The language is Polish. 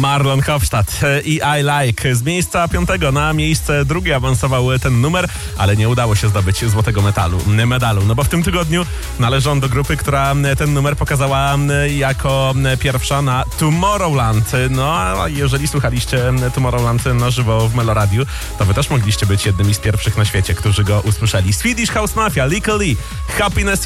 Marlon Hofstadt i I Like. Z miejsca 5 na miejsce 2 awansował ten numer, ale nie udało się zdobyć złotego medalu. No bo w tym tygodniu należy on do grupy, która ten numer pokazała jako pierwsza na Tomorrowland. No a jeżeli słuchaliście Tomorrowland na żywo w Meloradiu, to wy też mogliście być jednymi z pierwszych na świecie, którzy go usłyszeli. Swedish House Mafia, Lykke Li, Happiness